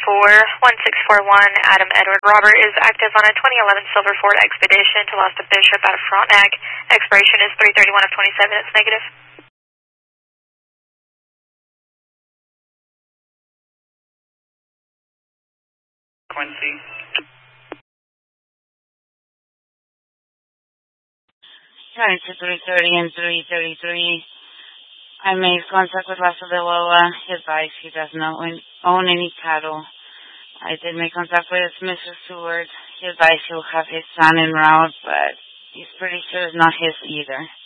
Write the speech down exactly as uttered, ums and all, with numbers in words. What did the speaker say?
four one six four one, Adam Edward Robert is active on a twenty eleven Silver Ford Expedition to Los Bishop out of Frontenac. Expiration is three thirty-one of twenty-seven. It's negative. Quincy. Trying to three thirty and three thirty-three. I made contact with Lasso de Loa. He advised he does not own, own any cattle. I did make contact with Mister Stewart. He advised he'll have his son en route, but he's pretty sure it's not his either.